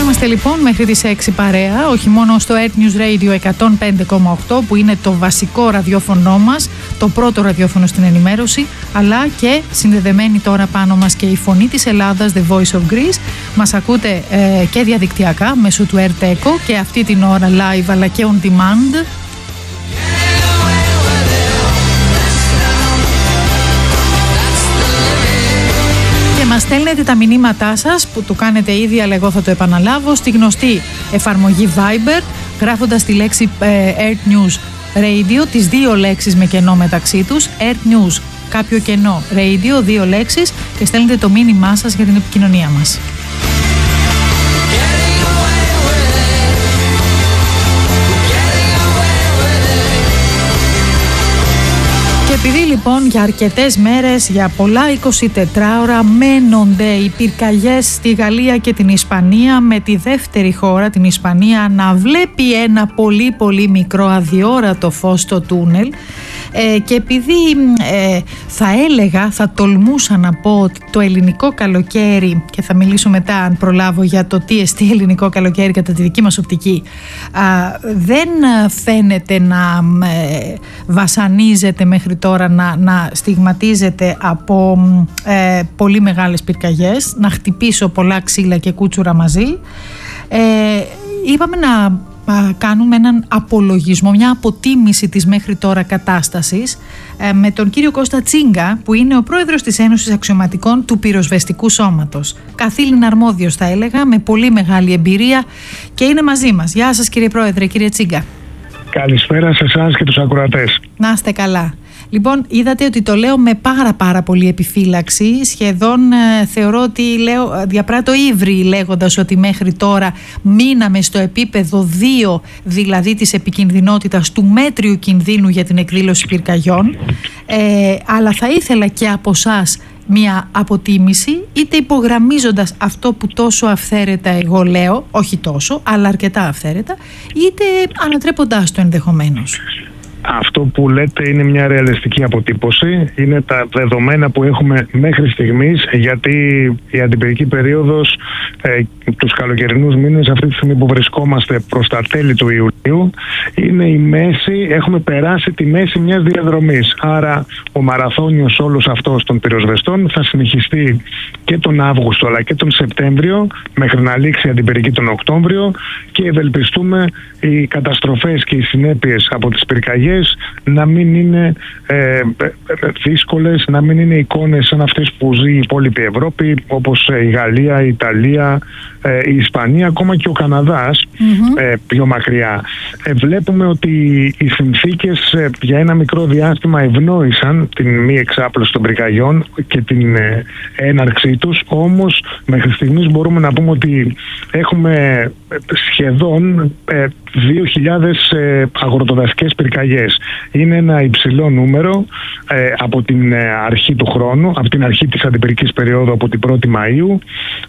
Είμαστε λοιπόν μέχρι τις 6 παρέα, όχι μόνο στο Earth News Radio 105,8 που είναι το βασικό ραδιόφωνο μας, το πρώτο ραδιόφωνο στην ενημέρωση, αλλά και συνδεδεμένη τώρα πάνω μας και η φωνή της Ελλάδας, The Voice of Greece. Μας ακούτε και διαδικτυακά μέσω του Earth Echo και αυτή την ώρα live αλλά και on demand. Μας στέλνετε τα μηνύματά σας που το κάνετε ήδη, αλλά εγώ θα το επαναλάβω, στη γνωστή εφαρμογή Viber, γράφοντας τη λέξη Earth News Radio, τις δύο λέξεις με κενό μεταξύ τους, Earth News κάποιο κενό Radio, δύο λέξεις, και στέλνετε το μήνυμά σας για την επικοινωνία μας. Και επειδή λοιπόν για αρκετές μέρες, για πολλά 24 ώρα μένονται οι πυρκαγιές στη Γαλλία και την Ισπανία, με τη δεύτερη χώρα, την Ισπανία, να βλέπει ένα πολύ πολύ μικρό αδιόρατο φως στο τούνελ, και επειδή θα τολμούσα να πω ότι το ελληνικό καλοκαίρι, και θα μιλήσω μετά αν προλάβω για το τι εστί ελληνικό καλοκαίρι κατά τη δική μας οπτική, δεν φαίνεται να βασανίζεται μέχρι τώρα, να στιγματίζεται από πολύ μεγάλες πυρκαγιές, να χτυπήσω πολλά ξύλα και κούτσουρα μαζί. Είπαμε να κάνουμε έναν απολογισμό, μια αποτίμηση της μέχρι τώρα κατάστασης με τον κύριο Κώστα Τσίγκα, που είναι ο πρόεδρος της Ένωσης Αξιωματικών του Πυροσβεστικού Σώματος. Καθήλυνα αρμόδιος θα έλεγα, με πολύ μεγάλη εμπειρία, και είναι μαζί μας. Γεια σας κύριε πρόεδρε, κύριε Τσίγκα. Καλησπέρα σε εσάς και τους ακροατές. Να είστε καλά. Λοιπόν, είδατε ότι το λέω με πάρα πολύ επιφύλαξη. Σχεδόν θεωρώ ότι διαπράττω ύβρι λέγοντας ότι μέχρι τώρα μείναμε στο επίπεδο 2, δηλαδή της επικινδυνότητας, του μέτριου κινδύνου για την εκδήλωση πυρκαγιών. Αλλά θα ήθελα και από εσάς μια αποτίμηση, είτε υπογραμμίζοντας αυτό που τόσο αυθαίρετα εγώ λέω, όχι τόσο, αλλά αρκετά αυθαίρετα, είτε ανατρέποντάς το ενδεχομένως. Αυτό που λέτε είναι μια ρεαλιστική αποτύπωση. Είναι τα δεδομένα που έχουμε μέχρι στιγμής, γιατί η αντιπυρική περίοδος τους καλοκαιρινούς μήνες, αυτή τη στιγμή που βρισκόμαστε προς τα τέλη του Ιουλίου, είναι η μέση, έχουμε περάσει τη μέση μιας διαδρομής. Άρα ο μαραθώνιος όλος αυτός των πυροσβεστών θα συνεχιστεί και τον Αύγουστο αλλά και τον Σεπτέμβριο, μέχρι να λήξει η αντιπυρική τον Οκτώβριο, και ευελπιστούμε οι καταστροφές και οι συνέπειες από τις πυρκαγιές να μην είναι δύσκολες, να μην είναι εικόνες σαν αυτές που ζει η υπόλοιπη Ευρώπη, όπως η Γαλλία, η Ιταλία, η Ισπανία, ακόμα και ο Καναδάς, πιο μακριά. Βλέπουμε ότι οι συνθήκες για ένα μικρό διάστημα ευνόησαν την μη εξάπλωση των πυρκαγιών και την έναρξή τους, όμως μέχρι στιγμής μπορούμε να πούμε ότι έχουμε σχεδόν 2.000 αγροτοδασικές πυρκαγιές. Είναι ένα υψηλό νούμερο από την αρχή του χρόνου, από την αρχή της αντιπυρικής περίοδου, από την 1η Μαΐου.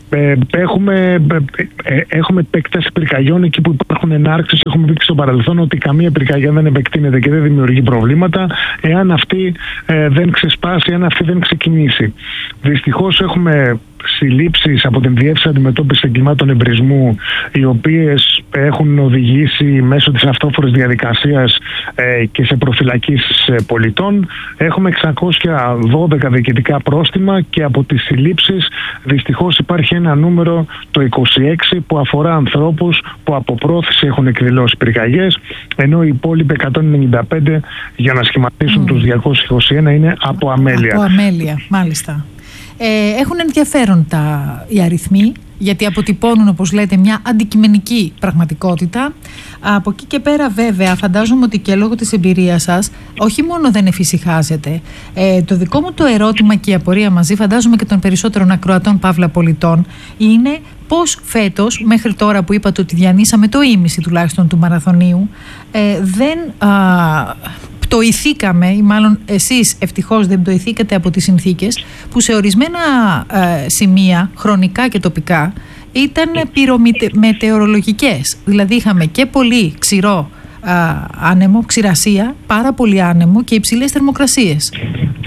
Έχουμε επέκταση πυρκαγιών εκεί που υπάρχουν ενάρξεις. Έχουμε δείξει στο παρελθόν ότι καμία πυρκαγιά δεν επεκτείνεται και δεν δημιουργεί προβλήματα εάν αυτή δεν ξεσπάσει, εάν αυτή δεν ξεκινήσει. Δυστυχώς έχουμε συλλήψεις από την Διεύθυνση Αντιμετώπισης Εγκλημάτων Εμπρισμού, οι οποίες έχουν οδηγήσει μέσω της αυτόφορης διαδικασίας και σε προφυλακίσεις πολιτών. Έχουμε 612 διοικητικά πρόστιμα, και από τις συλλήψεις δυστυχώς υπάρχει ένα νούμερο, το 26, που αφορά ανθρώπους που από πρόθεση έχουν εκδηλώσει πυρκαγιές, ενώ οι υπόλοιποι 195, για να σχηματίσουν τους 221, είναι από αμέλεια. Από αμέλεια, μάλιστα. Έχουν ενδιαφέρον οι αριθμοί, γιατί αποτυπώνουν, όπως λέτε, μια αντικειμενική πραγματικότητα. Από εκεί και πέρα βέβαια φαντάζομαι ότι και λόγω της εμπειρίας σας όχι μόνο δεν εφησυχάζετε. Το δικό μου το ερώτημα και η απορία μαζί, φαντάζομαι και των περισσότερων ακροατών παύλα πολιτών, είναι πώς φέτος, μέχρι τώρα που είπατε ότι διανύσαμε το ίμιση τουλάχιστον του μαραθωνίου, δεν πτωηθήκαμε, ή μάλλον εσείς ευτυχώς δεν πτωηθήκατε από τις συνθήκες που σε ορισμένα σημεία, χρονικά και τοπικά, ήταν πυρομετεωρολογικές. Δηλαδή είχαμε και πολύ ξηρό άνεμο, ξηρασία, πάρα πολύ άνεμο και υψηλές θερμοκρασίες.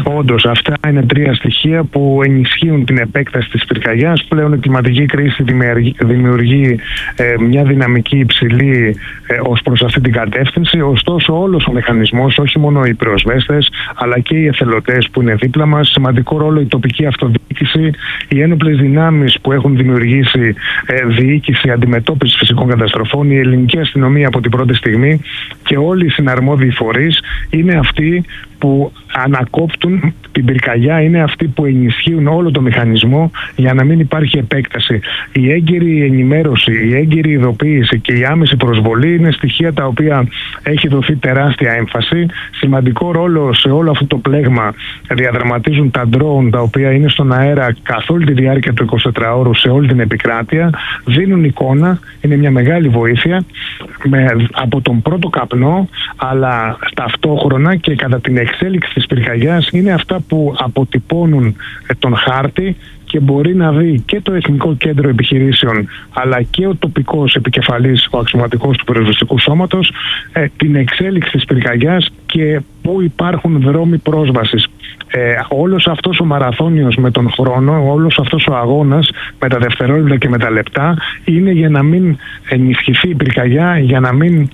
Όντως, αυτά είναι τρία στοιχεία που ενισχύουν την επέκταση της πυρκαγιάς. Πλέον η κλιματική κρίση δημιουργεί μια δυναμική υψηλή ως προς αυτή την κατεύθυνση. Ωστόσο, όλος ο μηχανισμός, όχι μόνο οι πυροσβέστες, αλλά και οι εθελοντές που είναι δίπλα μας, σημαντικό ρόλο η τοπική αυτοδιοίκηση, οι ένοπλες δυνάμεις που έχουν δημιουργήσει διοίκηση αντιμετώπισης φυσικών καταστροφών, η ελληνική αστυνομία από την πρώτη στιγμή και όλοι οι συναρμόδιοι φορείς είναι αυτοί που ανακόπτουν την πυρκαγιά, είναι αυτοί που ενισχύουν όλο το μηχανισμό για να μην υπάρχει επέκταση. Η έγκαιρη ενημέρωση, η έγκαιρη ειδοποίηση και η άμεση προσβολή είναι στοιχεία τα οποία έχει δοθεί τεράστια έμφαση. Σημαντικό ρόλο σε όλο αυτό το πλέγμα διαδραματίζουν τα ντρόουν, τα οποία είναι στον αέρα καθ' όλη τη διάρκεια του 24ωρου σε όλη την επικράτεια. Δίνουν εικόνα, είναι μια μεγάλη βοήθεια από τον πρώτο καπνό, αλλά ταυτόχρονα και κατά την εξέλιξη της πυρκαγιάς είναι αυτά που αποτυπώνουν τον χάρτη και μπορεί να δει και το Εθνικό Κέντρο Επιχειρήσεων αλλά και ο τοπικός επικεφαλής, ο αξιωματικός του πυροσβεστικού σώματος, την εξέλιξη της πυρκαγιάς και πού υπάρχουν δρόμοι πρόσβασης. Όλος αυτός ο μαραθώνιος με τον χρόνο, όλος αυτός ο αγώνας με τα δευτερόλεπτα και με τα λεπτά είναι για να μην ενισχυθεί η πυρκαγιά, για να μην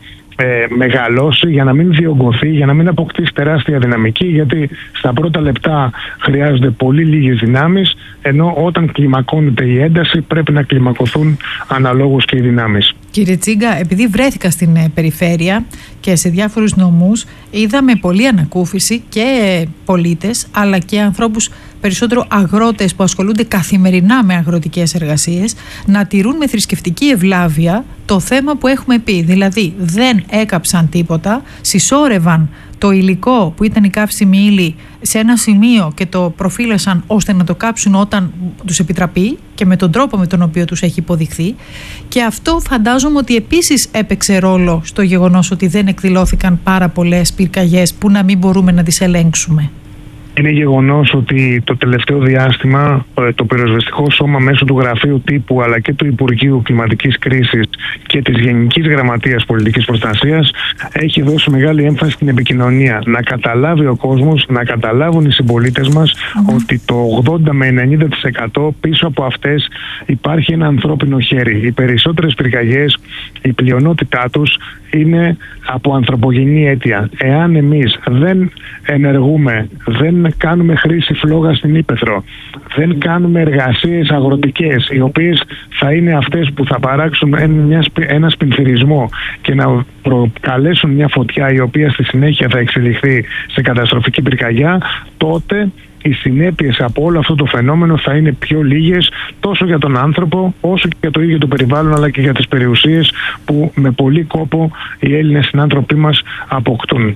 μεγαλώσει, για να μην διωγγωθεί, για να μην αποκτήσει τεράστια δυναμική, γιατί στα πρώτα λεπτά χρειάζονται πολύ λίγες δυνάμεις, ενώ όταν κλιμακώνεται η ένταση πρέπει να κλιμακωθούν αναλόγως και οι δυνάμεις. Κύριε Τσίγκα, επειδή βρέθηκα στην περιφέρεια και σε διάφορους νομούς, είδαμε πολλή ανακούφιση και πολίτες αλλά και ανθρώπους, περισσότερο αγρότες που ασχολούνται καθημερινά με αγροτικές εργασίες, να τηρούν με θρησκευτική ευλάβεια το θέμα που έχουμε πει. Δηλαδή δεν έκαψαν τίποτα, συσσόρευαν το υλικό που ήταν η καύσιμη ύλη σε ένα σημείο και το προφύλασαν ώστε να το κάψουν όταν τους επιτραπεί και με τον τρόπο με τον οποίο τους έχει υποδειχθεί, και αυτό φαντάζομαι ότι επίσης έπαιξε ρόλο στο γεγονός ότι δεν εκδηλώθηκαν πάρα πολλές πυρκαγιές που να μην μπορούμε να τις ελέγξουμε. Είναι γεγονός ότι το τελευταίο διάστημα το πυροσβεστικό σώμα μέσω του Γραφείου Τύπου αλλά και του Υπουργείου Κλιματικής Κρίσης και της Γενικής Γραμματείας Πολιτικής Προστασίας έχει δώσει μεγάλη έμφαση στην επικοινωνία. Να καταλάβει ο κόσμος, να καταλάβουν οι συμπολίτες μας ότι το 80 με 90% πίσω από αυτές υπάρχει ένα ανθρώπινο χέρι. Οι περισσότερες πυρκαγιές, η πλειονότητά τους είναι από ανθρωπογενή αίτια. Εάν εμείς δεν ενεργούμε, δεν κάνουμε χρήση φλόγα στην ύπαιθρο, δεν κάνουμε εργασίες αγροτικές οι οποίες θα είναι αυτές που θα παράξουν ένα σπινθυρισμό και να προκαλέσουν μια φωτιά η οποία στη συνέχεια θα εξελιχθεί σε καταστροφική πυρκαγιά, τότε οι συνέπειες από όλο αυτό το φαινόμενο θα είναι πιο λίγες τόσο για τον άνθρωπο όσο και για το ίδιο το περιβάλλον, αλλά και για τις περιουσίες που με πολύ κόπο οι Έλληνες συνάνθρωποι μας αποκτούν.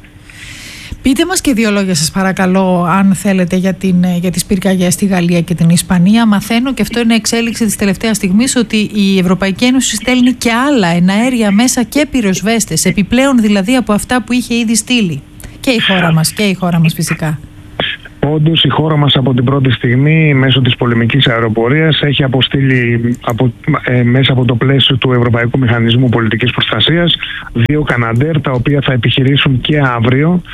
Πείτε μας και δύο λόγια σας παρακαλώ, αν θέλετε, για τις πυρκαγιές στη Γαλλία και την Ισπανία. Μαθαίνω, και αυτό είναι εξέλιξη της τελευταίας στιγμής, ότι η Ευρωπαϊκή Ένωση στέλνει και άλλα εναέρια μέσα και πυροσβέστες, επιπλέον δηλαδή από αυτά που είχε ήδη στείλει. Και η χώρα μας φυσικά. Όντως η χώρα μας από την πρώτη στιγμή μέσω της πολεμικής αεροπορίας έχει αποστείλει μέσα από το πλαίσιο του Ευρωπαϊκού Μηχανισμού Πολιτικής Προστασίας 2 Καναντέρ, τα οποία θα επιχειρήσουν και αύριο,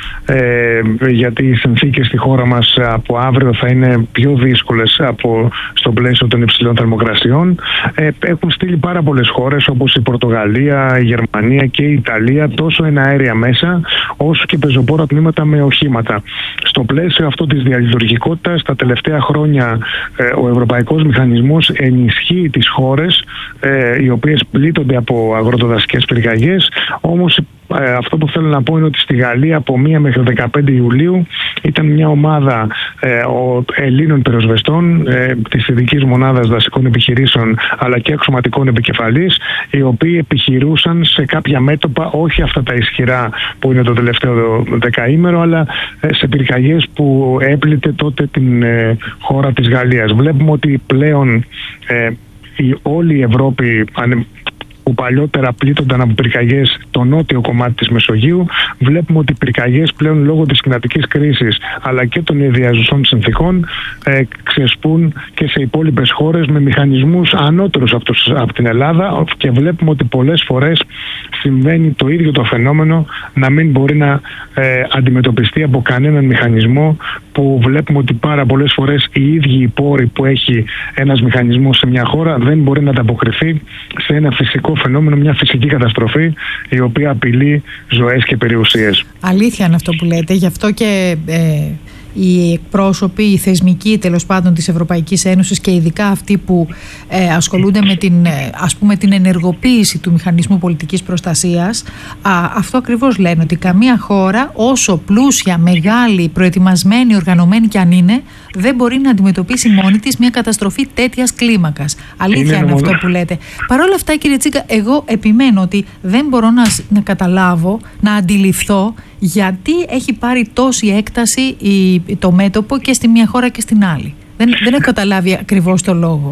γιατί οι συνθήκες στη χώρα μας από αύριο θα είναι πιο δύσκολες στο πλαίσιο των υψηλών θερμοκρασιών. Έχουν στείλει πάρα πολλές χώρες όπως η Πορτογαλία, η Γερμανία και η Ιταλία τόσο εναέρια μέσα όσο και πεζοπόρα τμήματα με οχήματα. Στο πλαίσιο αυτό της διαλειτουργικότητας, τα τελευταία χρόνια ο Ευρωπαϊκός Μηχανισμός ενισχύει τις χώρες οι οποίες πλήττονται από αγροτοδασικές πυρκαγιές. Όμως αυτό που θέλω να πω είναι ότι στη Γαλλία από 1 μέχρι 15 Ιουλίου ήταν μια ομάδα Ελλήνων πυροσβεστών της ειδικής μονάδας δασικών επιχειρήσεων αλλά και αξιωματικών επικεφαλής, οι οποίοι επιχειρούσαν σε κάποια μέτωπα, όχι αυτά τα ισχυρά που είναι το τελευταίο δεκαήμερο, αλλά σε πυρκαγιές που έπλητε τότε την χώρα της Γαλλίας. Βλέπουμε ότι πλέον όλη η Ευρώπη που παλιότερα πλήττονταν από πυρκαγιές το νότιο κομμάτι της Μεσογείου. Βλέπουμε ότι οι πυρκαγιές πλέον λόγω της κλιματικής κρίσης αλλά και των ιδιαζουσών συνθήκων ξεσπούν και σε υπόλοιπες χώρες με μηχανισμούς ανώτερους από την Ελλάδα, και βλέπουμε ότι πολλές φορές συμβαίνει το ίδιο το φαινόμενο να μην μπορεί να αντιμετωπιστεί από κανέναν μηχανισμό, που βλέπουμε ότι πάρα πολλές φορές οι ίδιοι οι πόροι που έχει ένας μηχανισμός σε μια χώρα δεν μπορεί να ανταποκριθεί σε ένα φυσικό φαινόμενο, μια φυσική καταστροφή η οποία απειλεί ζωές και περιουσίες. Αλήθεια είναι αυτό που λέτε, γι' αυτό και οι εκπρόσωποι, οι θεσμικοί τέλος πάντων της Ευρωπαϊκής Ένωσης και ειδικά αυτοί που ασχολούνται με την ενεργοποίηση του μηχανισμού πολιτικής προστασίας, αυτό ακριβώς λένε, ότι καμία χώρα, όσο πλούσια, μεγάλη, προετοιμασμένη, οργανωμένη κι αν είναι, δεν μπορεί να αντιμετωπίσει μόνη της μια καταστροφή τέτοιας κλίμακας. Αλήθεια είναι αυτό που λέτε. Παρ' όλα αυτά, κύριε Τσίγκα, εγώ επιμένω ότι δεν μπορώ να καταλάβω, να αντιληφθώ γιατί έχει πάρει τόση έκταση το μέτωπο και στη μία χώρα και στην άλλη. Δεν έχω καταλάβει ακριβώς το λόγο.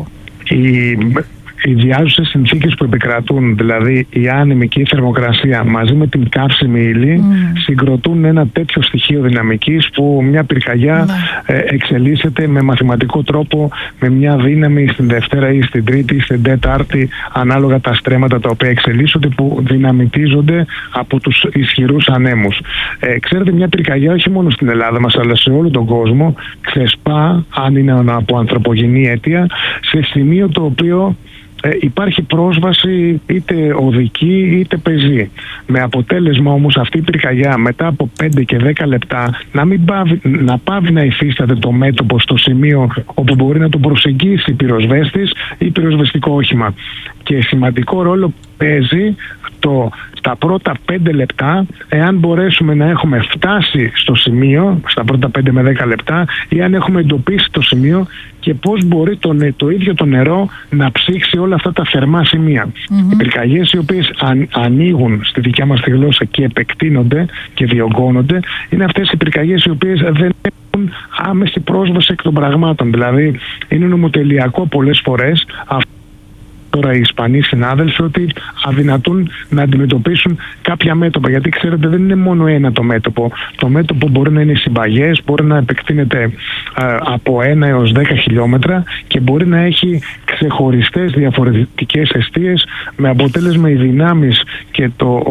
Οι διάζουσες συνθήκες που επικρατούν, δηλαδή η άνεμη και η θερμοκρασία μαζί με την καύσιμη ύλη, συγκροτούν ένα τέτοιο στοιχείο δυναμικής που μια πυρκαγιά εξελίσσεται με μαθηματικό τρόπο, με μια δύναμη στην Δευτέρα ή στην Τρίτη ή στην Τέταρτη, ανάλογα τα στρέμματα τα οποία εξελίσσονται, που δυναμητίζονται από τους ισχυρούς ανέμους. Ξέρετε, μια πυρκαγιά όχι μόνο στην Ελλάδα μας αλλά σε όλο τον κόσμο ξεσπά, αν είναι από ανθρωπογενή αίτια, σε σημείο το οποίο υπάρχει πρόσβαση είτε οδική είτε πεζή. Με αποτέλεσμα όμως αυτή η πυρκαγιά μετά από 5 και 10 λεπτά να πάβει να υφίσταται το μέτωπο στο σημείο όπου μπορεί να το προσεγγίσει πυροσβέστης ή πυροσβεστικό όχημα. Και σημαντικό ρόλο παίζει τα πρώτα 5 λεπτά, εάν μπορέσουμε να έχουμε φτάσει στο σημείο στα πρώτα 5 με 10 λεπτά, ή αν έχουμε εντοπίσει το σημείο και πώς μπορεί το ίδιο το νερό να ψήξει όλα αυτά τα θερμά σημεία. Οι πυρκαγιές οι οποίες ανοίγουν στη δικιά μας τη γλώσσα και επεκτείνονται και διωγγώνονται, είναι αυτές οι πυρκαγιές οι οποίες δεν έχουν άμεση πρόσβαση εκ των πραγμάτων. Δηλαδή είναι νομοτελειακό πολλές φορές τώρα οι Ισπανοί συνάδελφοι ότι αδυνατούν να αντιμετωπίσουν κάποια μέτωπα. Γιατί ξέρετε, δεν είναι μόνο ένα το μέτωπο. Το μέτωπο μπορεί να είναι συμπαγές, μπορεί να επεκτείνεται από 1 έως 10 χιλιόμετρα και μπορεί να έχει ξεχωριστές διαφορετικές εστίες, με αποτέλεσμα οι δυνάμεις και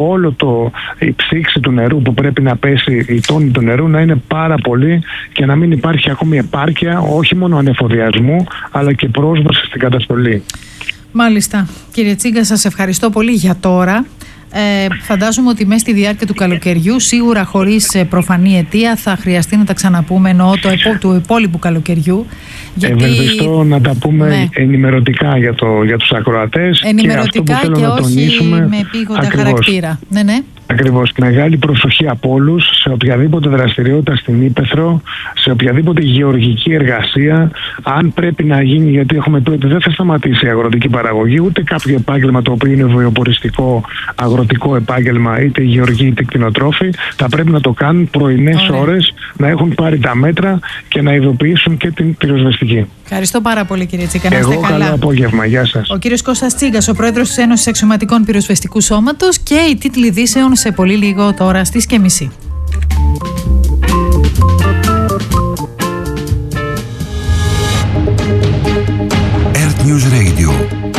η ψήξη του νερού που πρέπει να πέσει, η τόνη του νερού να είναι πάρα πολύ και να μην υπάρχει ακόμη επάρκεια όχι μόνο ανεφοδιασμού αλλά και πρόσβαση στην καταστολή. Μάλιστα. Κύριε Τσίγκα, σας ευχαριστώ πολύ για τώρα. Φαντάζομαι ότι μέσα στη διάρκεια του καλοκαιριού, σίγουρα χωρίς προφανή αιτία, θα χρειαστεί να τα ξαναπούμε, εννοώ του υπόλοιπου καλοκαιριού. Ευελπιστώ να τα πούμε ενημερωτικά για τους ακροατές. Ενημερωτικά και όχι με επίγοντα χαρακτήρα. Ναι. Ακριβώς. Μεγάλη προσοχή από όλους σε οποιαδήποτε δραστηριότητα στην ύπαιθρο, σε οποιαδήποτε γεωργική εργασία, αν πρέπει να γίνει, γιατί έχουμε πει ότι δεν θα σταματήσει η αγροτική παραγωγή, ούτε κάποιο επάγγελμα το οποίο είναι βιοποριστικό, αγροτικό επάγγελμα, είτε γεωργοί είτε κτηνοτρόφοι, θα πρέπει να το κάνουν πρωινές ώρες, να έχουν πάρει τα μέτρα και να ειδοποιήσουν και την πυροσβεστική. Ευχαριστώ πάρα πολύ, κύριε Τσίγκα. Να είστε καλά. Καλό απόγευμα. Γεια σας. Ο κύριος Κώστας Τσίγκας, ο πρόεδρος της Ένωσης Αξιωματικών Πυροσβεστικού Σώματος, και οι τίτλοι ειδήσεων σε πολύ λίγο τώρα στις και μισή.